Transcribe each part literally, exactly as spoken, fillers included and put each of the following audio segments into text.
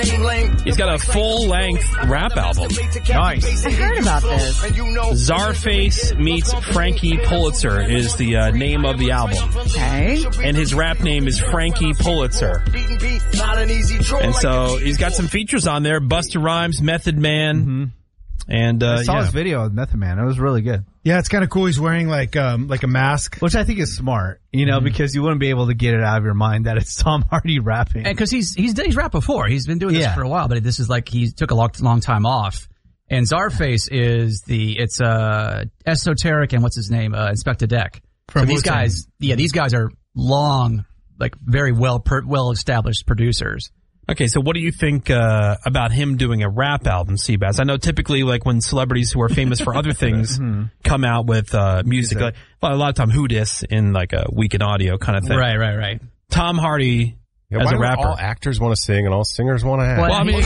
He's got a full-length rap album. Nice. I heard about this. Czarface meets Frankie Pulitzer is the uh, name of the album. Okay. And his rap name is Frankie Pulitzer. And so he's got some features on there. Busta Rhymes, Method Man. Mm-hmm. And uh, I saw yeah. his video with Method Man. It was really good. Yeah, it's kind of cool. He's wearing like um like a mask, which I think is smart, you know, mm-hmm. because you wouldn't be able to get it out of your mind that it's Tom Hardy rapping. And because he's he's he's rapped before, he's been doing this yeah. for a while, but this is like he took a long, long time off. And Czarface is the it's uh Esoteric and what's his name uh, Inspector Deck. From so these Wu-Tang. guys, yeah, these guys are long, like very well per, well established producers. Okay, so what do you think uh, about him doing a rap album, Seabass? I know typically, like, when celebrities who are famous for other things mm-hmm. come out with uh, music, like, well, a lot of time Who Dis in, like, a Weekend Audio kind of thing. Right, right, right. Tom Hardy yeah, as why a rapper. All actors want to sing and all singers want to act. Well, I mean,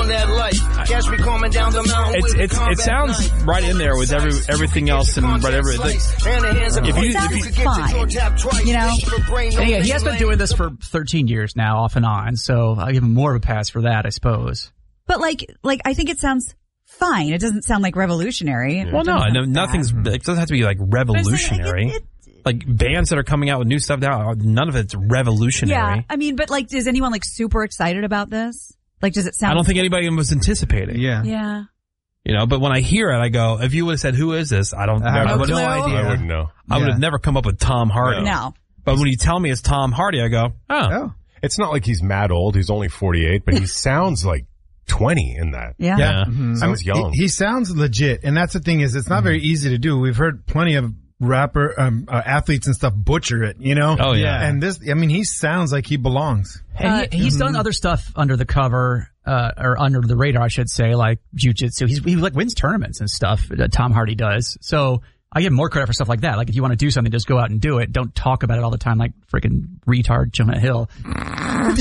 it's, it's, it sounds right in there with every everything else and whatever. Like, if you, it sounds if you, fine, you know? And yeah, he has been doing this for thirteen years now, off and on, so I'll give him more of a pass for that, I suppose. But like, like I think it sounds fine. It doesn't sound like revolutionary. Yeah. Well, no, no nothing's, it doesn't have to be like revolutionary. It, it, like bands that are coming out with new stuff now, none of it's revolutionary. Yeah, I mean, but like, is anyone like super excited about this? Like, does it sound? I don't think anybody was anticipating. Yeah. Yeah. You know, but when I hear it, I go, if you would have said, who is this? I don't I have never, no idea. I wouldn't know. I would have Yeah. never come up with Tom Hardy. No. But when you tell me it's Tom Hardy, I go, oh. Oh. It's not like he's mad old. He's only forty-eight, but he sounds like twenty in that. Yeah. Yeah. Mm-hmm. Sounds young. He, he sounds legit, and that's the thing is, it's not very easy to do. We've heard plenty of rapper um, uh, athletes and stuff butcher it, you know. Oh, yeah. And this, I mean, he sounds like he belongs. And he, he's done other stuff under the cover, uh, or under the radar, I should say, like jiu-jitsu. He's, he like wins tournaments and stuff, uh, Tom Hardy does. So I give him more credit for stuff like that. Like if you want to do something, just go out and do it. Don't talk about it all the time like freaking retard Jonah Hill. I'm trying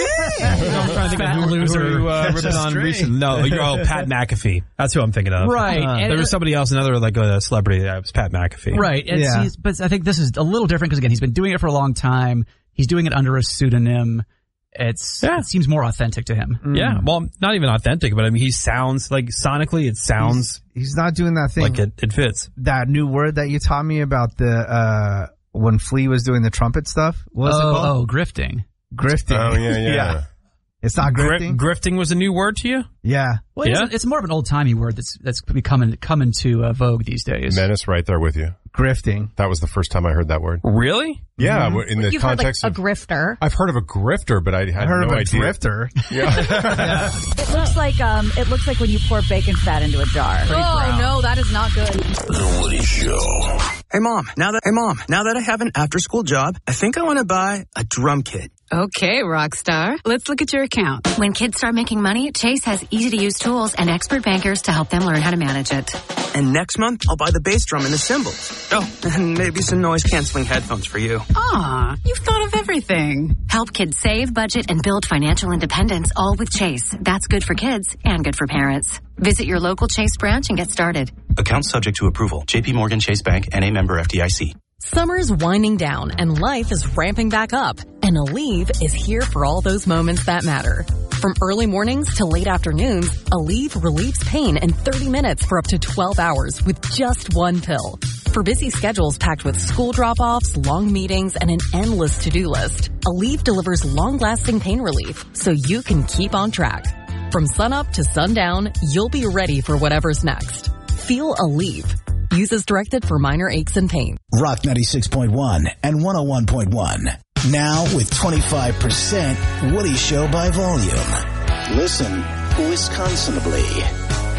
to think of who, loser. Who, uh, ripped on recently. No, you're oh, Pat McAfee. That's who I'm thinking of. Right. Uh, And there it- was somebody else, another like a celebrity. That was Pat McAfee. Right. And Yeah. he's- but I think this is a little different because again, he's been doing it for a long time. He's doing it under a pseudonym. It's, Yeah. it seems more authentic to him. Yeah. Well, not even authentic, but I mean, he sounds like sonically, it sounds He's not doing that thing. like it, it fits. That new word that you taught me about the, uh, when Flea was doing the trumpet stuff. What was oh, it called? oh, grifting. Grifting. Oh, yeah, yeah. It's not Gri- grifting? grifting was a new word to you? yeah. Well, Yeah? it's, it's more of an old timey word that's that's becoming coming to uh, vogue these days. Menace right there with you. Grifting. That was the first time I heard that word. Really? Yeah, w in the You've heard like context a of... grifter. I've heard of a grifter, but I had I heard no of a idea. drifter. Yeah. It looks like um, it looks like when you pour bacon fat into a jar. Oh, no, that is not good. The Woody Show. Hey mom, now that hey mom, now that I have an after-school job, I think I want to buy a drum kit. Okay, rock star. Let's look at your account. When kids start making money, Chase has easy-to-use tools and expert bankers to help them learn how to manage it. And next month, I'll buy the bass drum and the cymbals. Oh, and maybe some noise-canceling headphones for you. Aw, you've thought of everything. Help kids save, budget, and build financial independence, all with Chase. That's good for kids and good for parents. Visit your local Chase branch and get started. Account subject to approval. J P Morgan Chase Bank and a member F D I C. Summer's winding down and life is ramping back up. And Aleve is here for all those moments that matter. From early mornings to late afternoons, Aleve relieves pain in thirty minutes for up to twelve hours with just one pill. For busy schedules packed with school drop-offs, long meetings, and an endless to-do list, Aleve delivers long-lasting pain relief so you can keep on track. From sunup to sundown, you'll be ready for whatever's next. Feel Aleve. Use as directed for minor aches and pain. Rock ninety-six point one and one oh one point one. Now with twenty-five percent Woody Show by volume. Listen Wisconsinably.